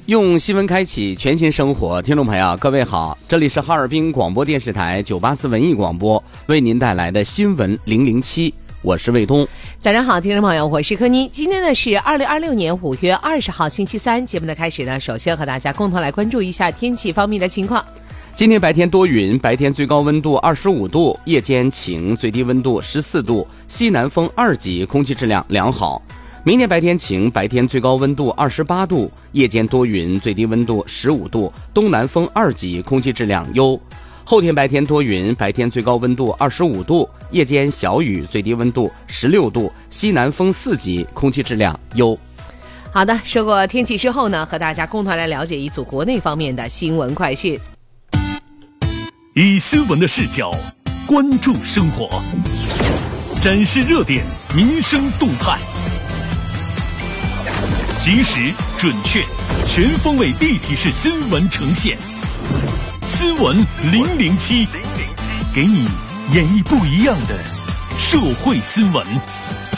用新闻开启全新生活，听众朋友，各位好，这里是哈尔滨广播电视台984文艺广播为您带来的新闻007，我是卫东。 早上好，听众朋友，我是柯妮。今天呢是2026年5月20号星期三，节目的开始呢，首先和大家共同来关注一下天气方面的情况。 今天白天多云，白天最高温度25度，夜间晴，最低温度14度，西南风2级，空气质量良好。明天白天晴，白天最高温度28度，夜间多云，最低温度15度，东南风2级，空气质量优。后天白天多云，白天最高温度25度，夜间小雨，最低温度16度，西南风4级，空气质量优。 好的，说过天气之后呢，和大家共同来了解一组国内方面的新闻快讯。 以新闻的视角关注生活，展示热点，民生动态，及时、准确、全方位立体式新闻呈现。新闻007，给你演绎不一样的社会新闻。